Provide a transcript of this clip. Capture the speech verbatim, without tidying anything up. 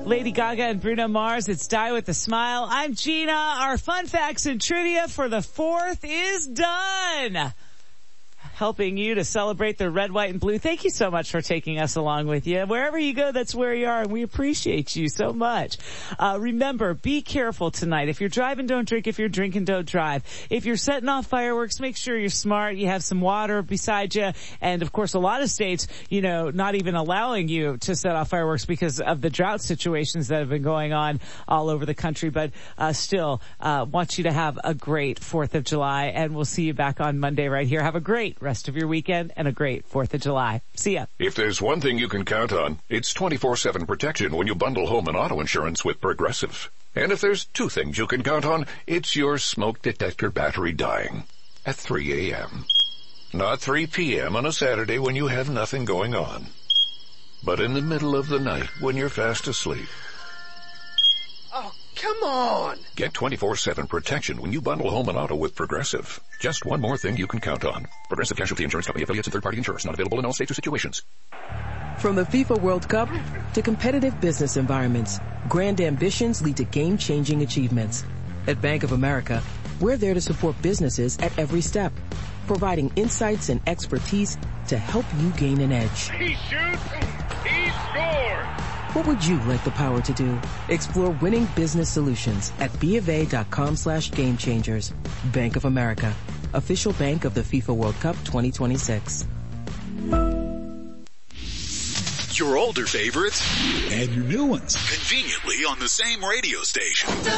Lady Gaga and Bruno Mars, it's Die With a Smile. I'm Gina. Our fun facts and trivia for the fourth is done. Helping you to celebrate the red, white, and blue. Thank you so much for taking us along with you. Wherever you go, that's where you are, and we appreciate you so much. Uh, remember, be careful tonight. If you're driving, don't drink. If you're drinking, don't drive. If you're setting off fireworks, make sure you're smart. You have some water beside you. And, of course, a lot of states, you know, not even allowing you to set off fireworks because of the drought situations that have been going on all over the country. But uh, still, uh, want you to have a great fourth of July, and we'll see you back on Monday right here. Have a great rest of your weekend and a great fourth of July. See ya. If there's one thing you can count on, it's twenty-four seven protection when you bundle home and auto insurance with Progressive. And if there's two things you can count on, it's your smoke detector battery dying at three a.m. Not three p.m. on a Saturday when you have nothing going on, but in the middle of the night when you're fast asleep. Oh, come on! Get twenty-four seven protection when you bundle home and auto with Progressive. Just one more thing you can count on. Progressive Casualty Insurance Company, affiliates, and third-party insurers. Not available in all states or situations. From the FIFA World Cup to competitive business environments, grand ambitions lead to game-changing achievements. At Bank of America, we're there to support businesses at every step, providing insights and expertise to help you gain an edge. He shoots, he scores! What would you like the power to do? Explore winning business solutions at BofA.com slash game changers. Bank of America, official bank of the FIFA World Cup twenty twenty-six. Your older favorites and your new ones conveniently on the same radio station.